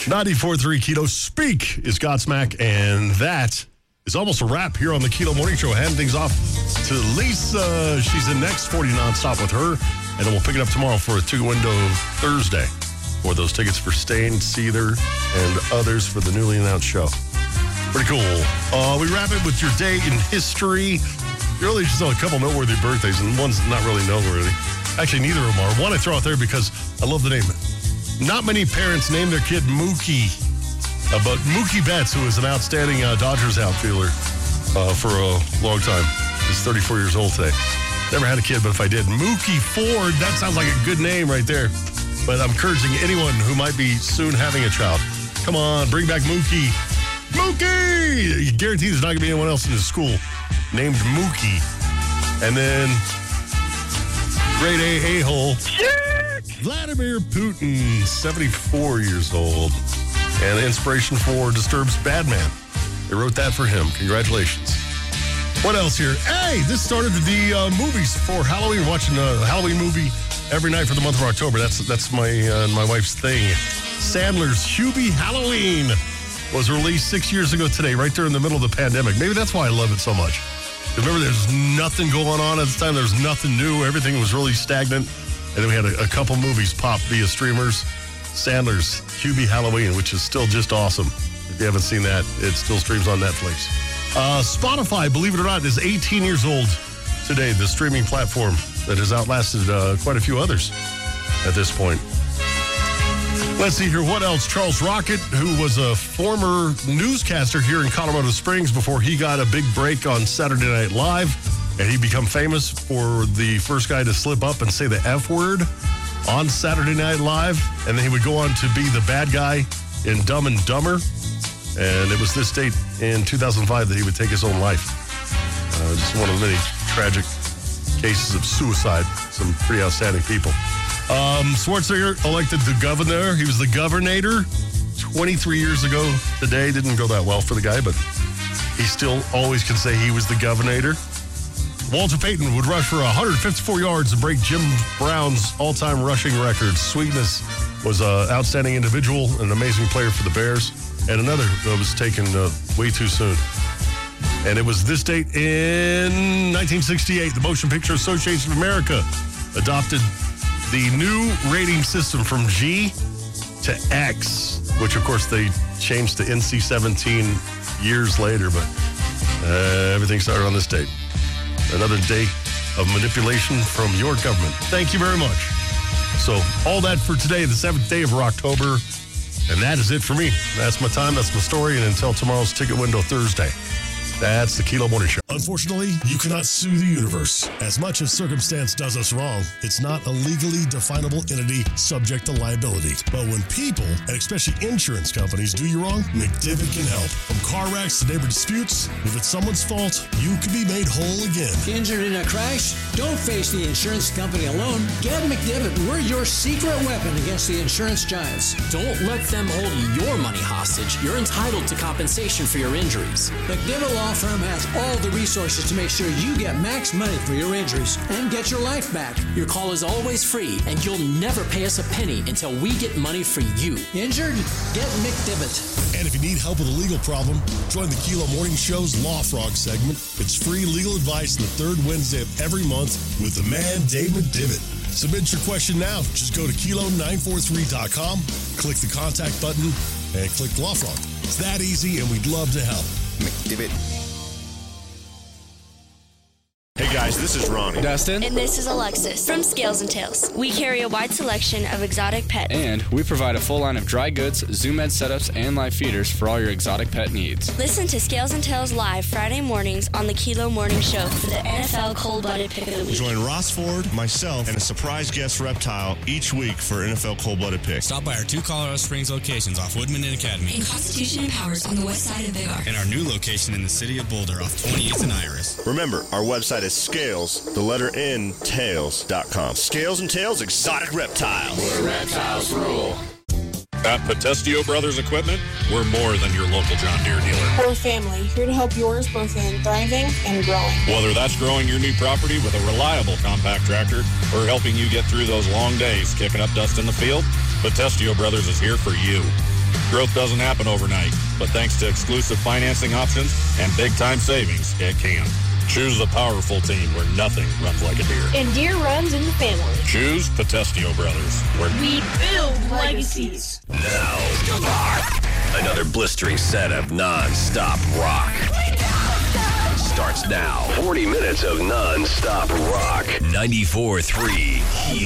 94.3 Kilo. Speak is Godsmack, and that is almost a wrap here on the Kilo Morning Show. Handing things off to Lisa. She's in next 40 nonstop with her, and then we'll pick it up tomorrow for a ticket window Thursday for those tickets for Stain, Seether, and others for the newly announced show. Pretty cool. We wrap it with your day in history. Really just a couple noteworthy birthdays, and one's not really noteworthy. Actually, neither of them are. One I throw out there because I love the name. Not many parents name their kid Mookie, but Mookie Betts, who is an outstanding Dodgers outfielder for a long time, is 34 years old today. Never had a kid, but if I did, Mookie Ford, that sounds like a good name right there. But I'm encouraging anyone who might be soon having a child, come on, bring back Mookie. Mookie! You guarantee there's not going to be anyone else in the school named Mookie. And then, grade A-hole, Vladimir Putin, 74 years old. And the inspiration for Disturbed's Bad Man. They wrote that for him. Congratulations. What else here? Hey, this started the movies for Halloween. Watching a Halloween movie every night for the month of October. That's my wife's thing. Sandler's Hubie Halloween was released 6 years ago today, right there in the middle of the pandemic. Maybe that's why I love it so much. Remember, there's nothing going on at the time. There was nothing new. Everything was really stagnant. And then we had a couple movies pop via streamers. Sandler's Hubie Halloween, which is still just awesome. If you haven't seen that, it still streams on Netflix. Spotify, believe it or not, is 18 years old today, the streaming platform that has outlasted quite a few others at this point. Let's see here. What else? Charles Rocket, who was a former newscaster here in Colorado Springs before he got a big break on Saturday Night Live, and he became famous for the first guy to slip up and say the F word on Saturday Night Live, and then he would go on to be the bad guy in Dumb and Dumber, and it was this date in 2005 that he would take his own life. Just one of the many tragic cases of suicide. Some pretty outstanding people. Schwarzenegger elected the governor. He was the governator 23 years ago today. Didn't go that well for the guy, but he still always can say he was the governator. Walter Payton would rush for 154 yards and break Jim Brown's all-time rushing record. Sweetness was an outstanding individual, an amazing player for the Bears, and another that was taken way too soon. And it was this date in 1968, the Motion Picture Association of America adopted the new rating system from G to X, which, of course, they changed to NC-17 years later, but everything started on this date. Another day of manipulation from your government. Thank you very much. So, all that for today, the 7th day of October, and that is it for me. That's my time, that's my story, and until tomorrow's ticket window Thursday. That's the Kilo Morning Show. Unfortunately, you cannot sue the universe. As much as circumstance does us wrong, it's not a legally definable entity subject to liability. But when people, and especially insurance companies, do you wrong, McDivitt can help. From car wrecks to neighbor disputes, if it's someone's fault, you can be made whole again. Injured in a crash? Don't face the insurance company alone. Get McDivitt. We're your secret weapon against the insurance giants. Don't let them hold your money hostage. You're entitled to compensation for your injuries. McDivitt Law Firm has all the resources to make sure you get max money for your injuries and get your life back. Your call is always free, and you'll never pay us a penny until we get money for you. Injured? Get McDivitt. And if you need help with a legal problem, join the Kilo Morning Show's Law Frog segment. It's free legal advice on the third Wednesday of every month with the man, Dave McDivitt. Submit your question now. Just go to kilo943.com, click the contact button, and click Law Frog. It's that easy, and we'd love to help. McDivitt. Hey guys, this is Ronnie. Dustin. And this is Alexis from Scales and Tails. We carry a wide selection of exotic pets. And we provide a full line of dry goods, Zoom Ed setups, and live feeders for all your exotic pet needs. Listen to Scales and Tails live Friday mornings on the Kilo Morning Show for the NFL Cold-Blooded Pick of the Week. Join Ross Ford, myself, and a surprise guest reptile each week for NFL Cold-Blooded Pick. Stop by our 2 Colorado Springs locations off Woodman and Academy. In Constitution and Powers on the west side of Big R. And our new location in the city of Boulder off 28th and Iris. Remember, our website is Scales, the letter N, Tails.com. Scales and Tails Exotic Reptiles. Where reptiles rule. At Potestio Brothers Equipment, we're more than your local John Deere dealer. We're a family, here to help yours both in thriving and growing. Whether that's growing your new property with a reliable compact tractor or helping you get through those long days kicking up dust in the field, Potestio Brothers is here for you. Growth doesn't happen overnight, but thanks to exclusive financing options and big-time savings, it can. Choose the powerful team where nothing runs like a deer. And deer runs in the family. Choose Potestio Brothers, where we build legacies. Now, another blistering set of non-stop rock. Starts now. 40 minutes of non-stop rock. 94.3